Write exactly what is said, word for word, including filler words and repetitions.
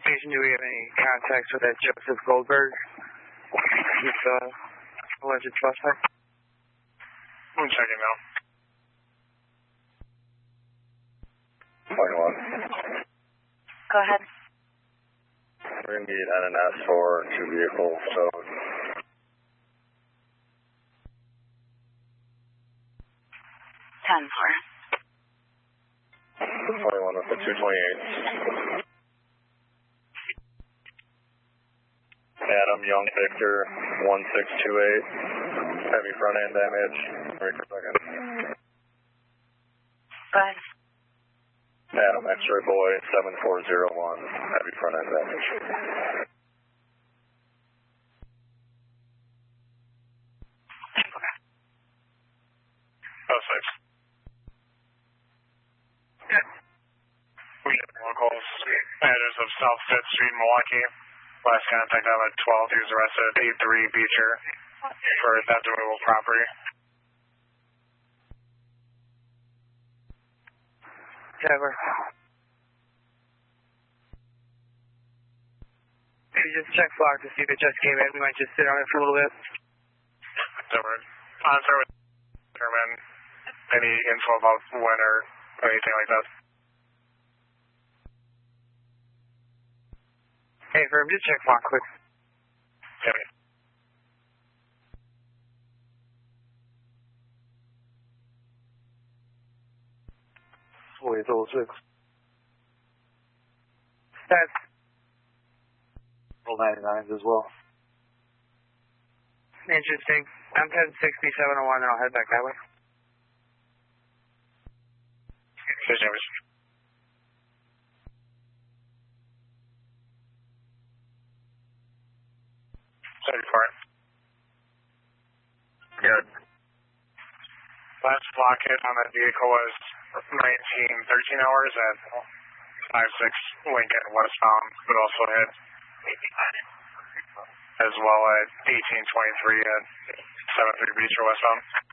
Station, do we have any contacts with that Joseph Goldberg? He's uh, alleged suspect. I'm checking now. twenty-one. Go ahead. We're going to need N and S for two vehicles, so... ten four. twenty-one with the two twenty-eight. Adam Young Victor, one six two eight. Heavy front end damage. Wait for a second. Go ahead. Adam X-ray boy, seven four zero one. Heavy front end damage. Oh, six. We have locals, managers of South fifth Street, Milwaukee. Last contact on at twelve, he was arrested at eight three Beecher for theft of movable property. Trevor. Can you just check block to see if it just came in? We might just sit on it for a little bit. So we're on sir with determine any info about when or anything like that. Hey, Verb, just check block quick. Okay. Wait, it's all six. That's All ninety-nines as well. interesting. I'm ten sixty-seven oh one, and I'll head back that way. Six James. seventy-four. Good. Last block hit on that vehicle was nineteen thirteen hours at five six Lincoln westbound, but also hit as well at eighteen twenty-three at seven three Beecher westbound.